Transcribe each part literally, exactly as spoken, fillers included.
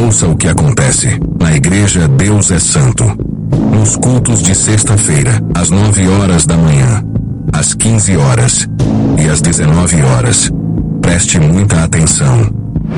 Ouça o que acontece na igreja Deus é Santo. Nos cultos de sexta-feira, às nove horas da manhã, às quinze horas e às dezenove horas. Preste muita atenção.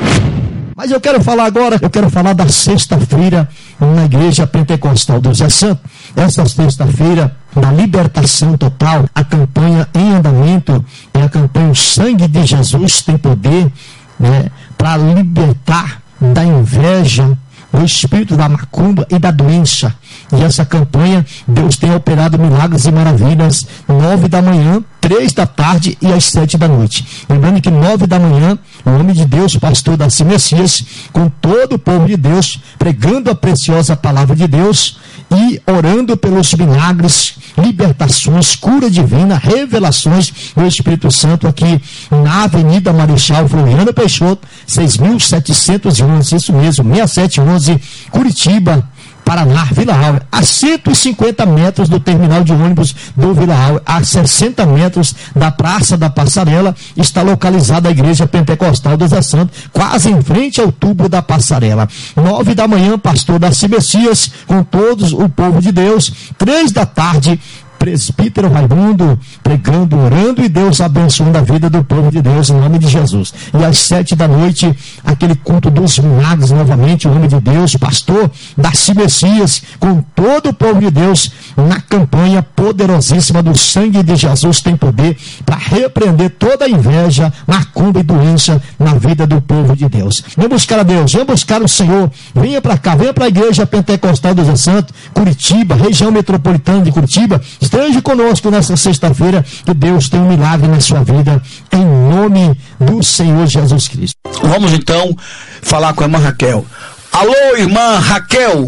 Mas eu quero falar agora, eu quero falar da sexta-feira na Igreja Pentecostal Deus é Santo. Essa sexta-feira, da libertação total, a campanha em andamento, é a campanha O Sangue de Jesus Tem Poder, né, para libertar da inveja, do espírito da macumba e da doença. E essa campanha, Deus tem operado milagres e maravilhas, nove da manhã, três da tarde e às sete da noite. Lembrando que nove da manhã, o homem de Deus, pastor Darcy Messias, com todo o povo de Deus, pregando a preciosa palavra de Deus e orando pelos milagres, libertações, cura divina, revelações do Espírito Santo aqui na Avenida Marechal Floriano Peixoto, seis mil setecentos e onze, isso mesmo, seis mil setecentos e onze, Curitiba, Paraná, Vila Aurea, a cento e cinquenta metros do terminal de ônibus do Vila Aurea, a sessenta metros da Praça da Passarela, está localizada a Igreja Pentecostal Deus é Santo, quase em frente ao tubo da passarela. Nove da manhã, pastor Darcy Messias, com todos o povo de Deus. Três da tarde, presbítero Raimundo, pregando, orando e Deus abençoando a vida do povo de Deus em nome de Jesus. E às sete da noite, aquele culto dos milagres novamente, o homem de Deus, pastor Darcy Messias, com todo o povo de Deus, na campanha poderosíssima do Sangue de Jesus Tem Poder, para repreender toda a inveja, macumba e doença na vida do povo de Deus. Vem buscar a Deus, vem buscar o Senhor, venha para cá, venha para a Igreja Pentecostal Deus é Santo, Curitiba, região metropolitana de Curitiba. Esteja conosco nessa sexta-feira, que Deus tem um milagre na sua vida, em nome do Senhor Jesus Cristo. Vamos então falar com a irmã Raquel. Alô, irmã Raquel.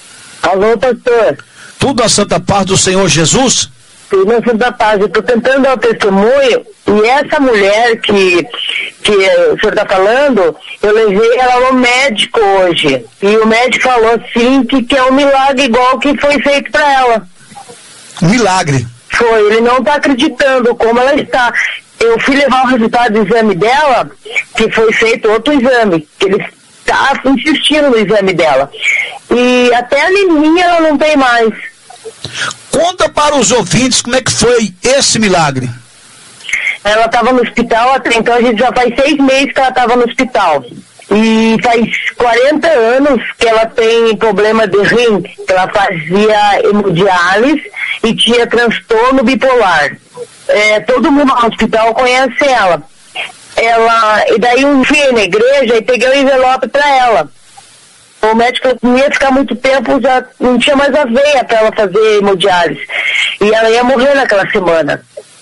Alô, pastor. Tudo a santa paz do Senhor Jesus? Tudo a santa paz. Eu estou tentando dar o testemunho, e essa mulher que, que o senhor está falando, eu levei ela no médico hoje, e o médico falou assim, que, que é um milagre igual que foi feito para ela. Milagre. Foi, ele não está acreditando como ela está. Eu fui levar o resultado do exame dela, que foi feito outro exame, que ele está insistindo no exame dela. E até a anemia ela não tem mais. Conta para os ouvintes como é que foi esse milagre. Ela estava no hospital, até então a gente já faz seis meses que ela estava no hospital. E faz quarenta anos que ela tem problema de rim, que ela fazia hemodiálise e tinha transtorno bipolar. É, todo mundo no hospital conhece ela. Ela, e daí eu fui na igreja e peguei o envelope para ela. O médico não ia ficar muito tempo, já não tinha mais a veia para ela fazer hemodiálise. E ela ia morrer naquela semana.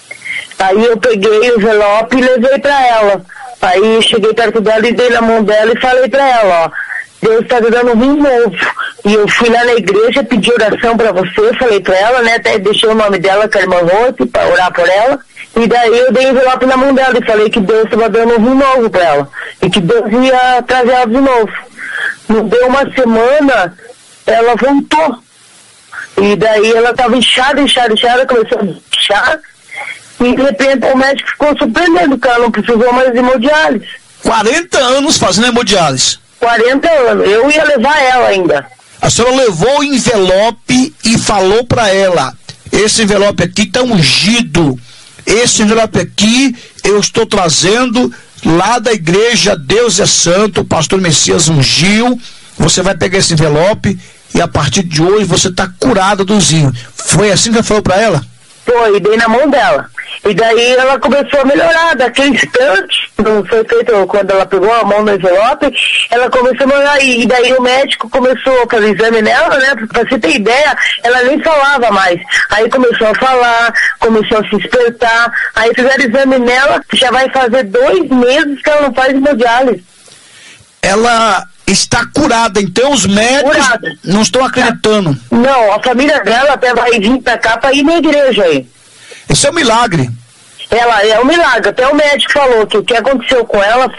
Aí eu peguei o envelope e levei para ela. Aí cheguei perto dela e dei na mão dela e falei pra ela, ó, Deus tá te dando um rim novo. E eu fui lá na igreja, pedi oração pra você, falei pra ela, né, até deixei o nome dela, que é a irmã Rose, pra orar por ela. E daí eu dei envelope na mão dela e falei que Deus estava dando um rim novo pra ela. E que Deus ia trazer ela de novo. Não deu uma semana, ela voltou. E daí ela tava inchada, inchada, inchada, começou a inchar. E de repente o médico ficou surpreendendo que ela não precisou mais de hemodiálise. quarenta anos fazendo hemodiálise. quarenta anos. Eu ia levar ela ainda. A senhora levou o envelope e falou para ela, esse envelope aqui está ungido. Esse envelope aqui eu estou trazendo lá da igreja Deus é Santo, o pastor Messias ungiu. Você vai pegar esse envelope e a partir de hoje você está curada do rim. Foi assim que ela falou para ela? Foi, dei na mão dela. E daí ela começou a melhorar, daquele instante, não foi feito quando ela pegou a mão no envelope, ela começou a melhorar, e daí o médico começou a fazer exame nela, né, pra você ter ideia, ela nem falava mais. Aí começou a falar, começou a se despertar, aí fizeram exame nela, já vai fazer dois meses que ela não faz hemodiálise. Ela está curada, então os médicos curada. Não estão acreditando. Não, a família dela até vai vir pra cá pra ir na igreja aí. Isso é um milagre. Ela é um milagre, até o médico falou que o que aconteceu com ela